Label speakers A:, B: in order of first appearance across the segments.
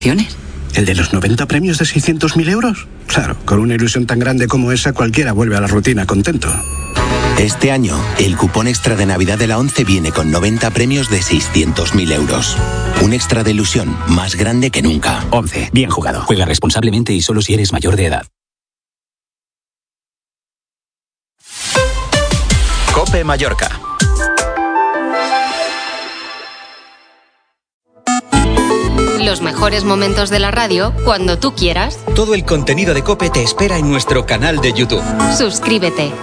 A: ¿El de los 90 premios de 600.000 euros? Claro, con una ilusión tan grande como esa, cualquiera vuelve a la rutina contento.
B: Este año, el cupón extra de Navidad de la ONCE viene con 90 premios de 600.000 euros. Un extra de ilusión más grande que nunca.
C: ONCE, bien jugado. Juega responsablemente y solo si eres mayor de edad.
D: COPE Mallorca.
E: Los mejores momentos de la radio cuando tú quieras.
F: Todo el contenido de COPE te espera en nuestro canal de YouTube.
E: Suscríbete.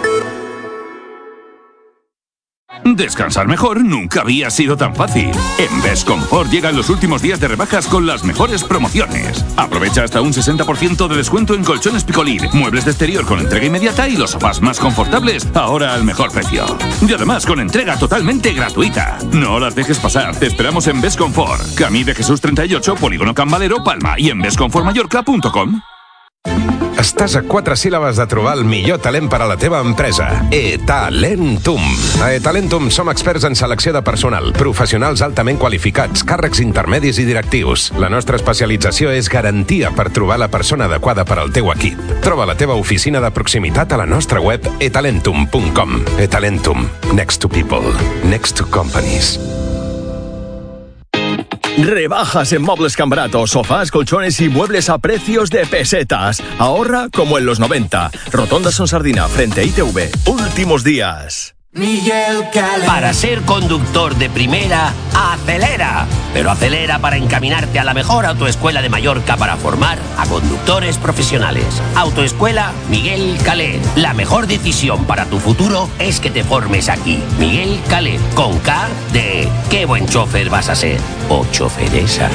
G: Descansar mejor nunca había sido tan fácil. En Best Comfort llegan los últimos días de rebajas con las mejores promociones. Aprovecha hasta un 60% de descuento en colchones Picolín, muebles de exterior con entrega inmediata y los sofás más confortables, ahora al mejor precio. Y además con entrega totalmente gratuita. No las dejes pasar, te esperamos en Best Comfort, Camí de Jesús 38, Polígono Can Valero, Palma, i en bestcomfortmallorca.com.
H: Estàs a 4 síl·labes de trobar el millor talent per a la teva empresa. eTalentum. A eTalentum som experts en selecció de personal, professionals altament qualificats, càrrecs intermedis i directius. La nostra especialització és garantia per trobar la persona adequada per al teu equip. Troba la teva oficina de proximitat a la nostra web etalentum.com. eTalentum. Next to people. Next to companies.
I: Rebajas en Muebles Cambarato, sofás, colchones y muebles a precios de pesetas. Ahorra como en los 90. Rotonda Son Sardina, frente a ITV. Últimos días.
J: Miguel Calé. Para ser conductor de primera, acelera. Pero acelera para encaminarte a la mejor autoescuela de Mallorca para formar a conductores profesionales. Autoescuela Miguel Calé. La mejor decisión para tu futuro es que te formes aquí. Miguel Calé, con K de qué buen chofer vas a ser. O choferesa.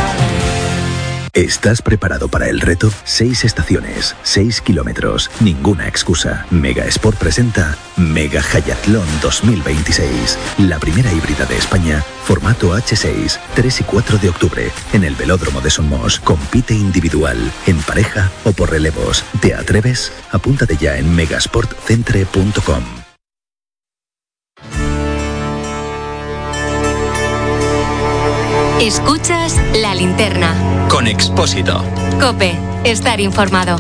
K: ¿Estás preparado para el reto? 6 estaciones, 6 kilómetros, ninguna excusa. Mega Sport presenta Mega Hayatlón 2026. La primera híbrida de España, formato H6, 3 y 4 de octubre, en el Velódromo de Somos. Compite individual, en pareja o por relevos. ¿Te atreves? Apúntate ya en megasportcentre.com.
E: Escuchas La Linterna.
F: Con Expósito.
E: COPE. Estar informado.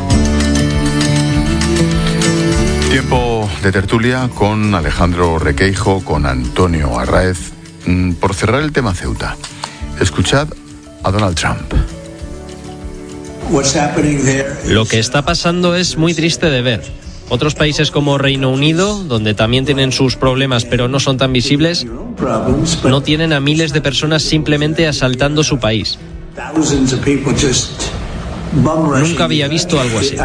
L: Tiempo de tertulia con Alejandro Requeijo, con Antonio Arráez. Por cerrar el tema Ceuta, escuchad a Donald Trump.
M: Lo que está pasando es muy triste de ver. Otros países como Reino Unido, donde también tienen sus problemas pero no son tan visibles, no tienen a miles de personas simplemente asaltando su país. Nunca había visto algo así.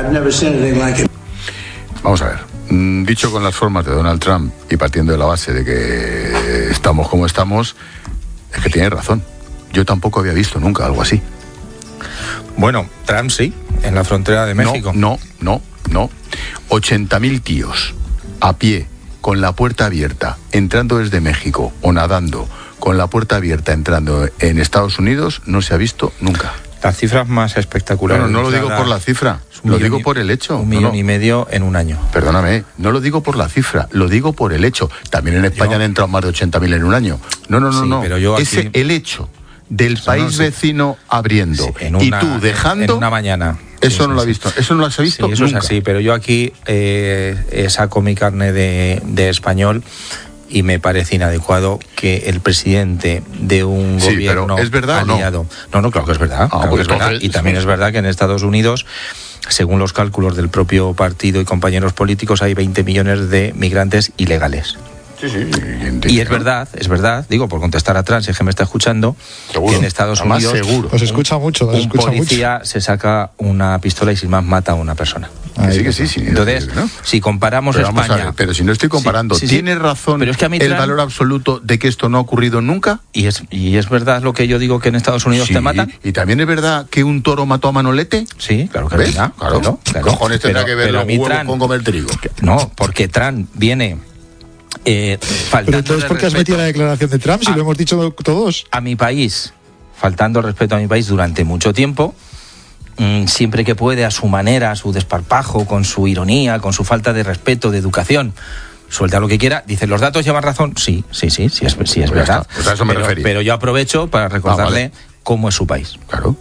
L: Vamos a ver, dicho con las formas de Donald Trump y partiendo de la base de que estamos como estamos, es que tiene razón. Yo tampoco había visto nunca algo así.
N: Bueno, Trump sí, en la frontera de México.
L: No. 80.000 tíos a pie, con la puerta abierta, entrando desde México, o nadando con la puerta abierta, entrando en Estados Unidos, no se ha visto nunca.
N: Las cifras más espectaculares.
L: No lo digo por la cifra, lo digo por el hecho.
N: 1,5 millones en un año.
L: Perdóname, no lo digo por la cifra, lo digo por el hecho. También en España han entrado más de 80.000 en un año. No.
N: Pero yo
L: aquí... Ese el hecho del país vecino abriendo y tú dejando...
N: En una mañana.
L: Eso no lo has visto, eso no lo has visto
N: eso
L: nunca.
N: Es así, pero yo aquí saco mi carne de español y me parece inadecuado que el presidente de un gobierno
L: pero ¿es verdad
N: aliado... No, claro que es verdad. Claro que es verdad. Y también es verdad que en Estados Unidos, según los cálculos del propio partido y compañeros políticos, hay 20 millones de migrantes ilegales.
L: Sí.
N: Y es verdad, digo, por contestar a Trump, si es que me está escuchando, seguro, que en Estados Unidos
L: seguro.
O: Os escucha mucho.
N: Un policía se saca una pistola y sin más mata a una persona.
L: Que sí.
N: Entonces, si comparamos
L: pero
N: España...
L: Vamos a ver, pero si no estoy comparando, sí. ¿Tiene razón pero es que a mí el valor absoluto de que esto no ha ocurrido nunca?
N: Y es verdad lo que yo digo, que en Estados Unidos te matan.
L: ¿Y también es verdad que un toro mató a Manolete?
N: Sí, claro que es verdad.
L: Claro. Cojones tendrá que ver los huevos con comer trigo.
N: No, porque Trump viene...
O: Pero entonces, ¿por qué has metido la declaración de Trump si lo hemos dicho todos?
N: A mi país, faltando el respeto a mi país durante mucho tiempo, siempre que puede, a su manera, a su desparpajo, con su ironía, con su falta de respeto, de educación, suelta lo que quiera. Dice, ¿los datos llevan razón? Sí, es verdad.
L: Pues a eso me refería.
N: Pero yo aprovecho para recordarle cómo es su país.
L: Claro.